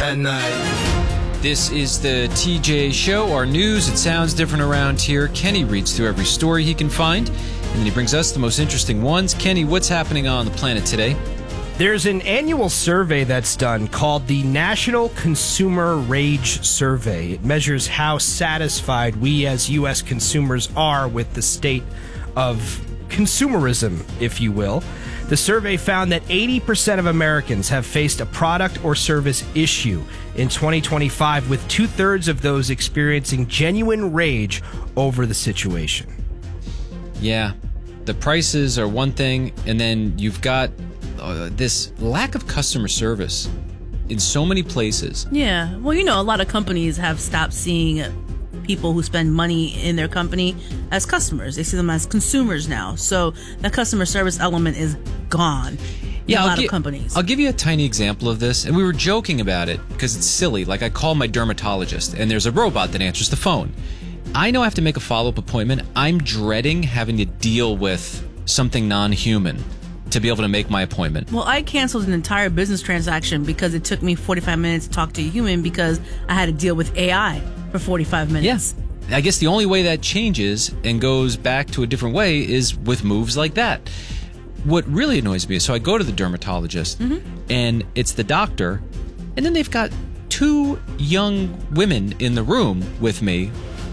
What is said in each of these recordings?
at night. This is the TJ Show, our news. It sounds different around here. Kenny reads through every story he can find, and then he brings us the most interesting ones. Kenny, what's happening on the planet today? There's an annual survey that's done called the National Consumer Rage Survey. It measures how satisfied we as U.S. consumers are with the state of consumerism, if you will. The survey found that 80% of Americans have faced a product or service issue in 2025, with 2/3 of those experiencing genuine rage over the situation. Yeah, the prices are one thing, and then you've got this lack of customer service in so many places. Yeah, well, a lot of companies have stopped seeing people who spend money in their company as customers. They see them as consumers now. So the customer service element is gone. Yeah, a lot of companies. I'll give you a tiny example of this, and we were joking about it because it's silly. Like, I call my dermatologist, and there's a robot that answers the phone. I know I have to make a follow-up appointment. I'm dreading having to deal with something non-human to be able to make my appointment. Well, I canceled an entire business transaction because it took me 45 minutes to talk to a human because I had to deal with AI for 45 minutes. Yes. Yeah. I guess the only way that changes and goes back to a different way is with moves like that. What really annoys me is, so I go to the dermatologist, and it's the doctor, and then they've got two young women in the room with me.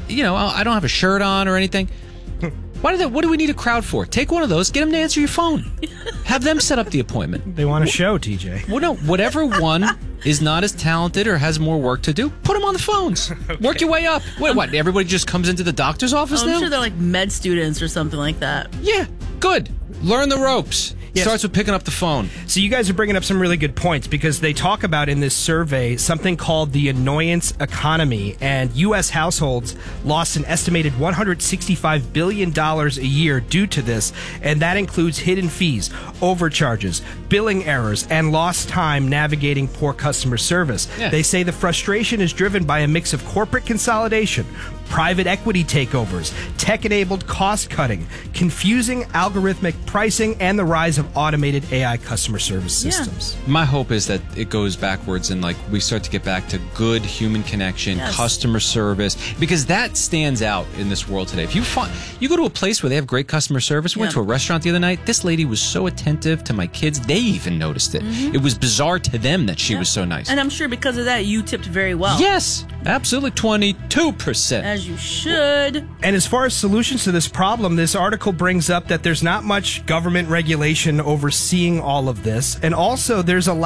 I don't have a shirt on or anything. What do we need a crowd for? Take one of those, get them to answer your phone. Have them set up the appointment. They want a show, TJ. Well, no, whatever one is not as talented or has more work to do, put them on the phones. Okay. Work your way up. Wait, what? Everybody just comes into the doctor's office now? I'm sure they're like med students or something like that. Yeah, good. Learn the ropes. Yes. Starts with picking up the phone. So you guys are bringing up some really good points, because they talk about in this survey something called the annoyance economy, and U.S. households lost an estimated $165 billion a year due to this, and that includes hidden fees, overcharges, billing errors, and lost time navigating poor customer service. Yeah. They say the frustration is driven by a mix of corporate consolidation, private equity takeovers, tech-enabled cost-cutting, confusing algorithmic pricing, and the rise of automated AI customer service systems. My hope is that it goes backwards and we start to get back to good human connection, customer service, because that stands out in this world today. If you go to a place where they have great customer service, we went to a restaurant the other night, this lady was so attentive to my kids, they even noticed it. It was bizarre to them that she was so nice. And I'm sure because of that, you tipped very well. Yes, absolutely, 22%. As you should. And as far as solutions to this problem, this article brings up that there's not much government regulation overseeing all of this. And also, there's a